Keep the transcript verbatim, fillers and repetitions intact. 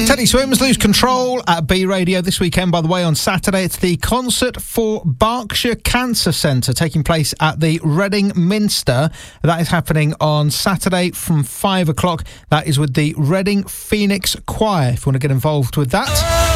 Teddy Swims, Lose Control at B Radio this weekend, by the way, on Saturday. It's the Concert for Berkshire Cancer Centre taking place at the Reading Minster. That is happening on Saturday from five o'clock. That is with the Reading Phoenix Choir, if you want to get involved with that.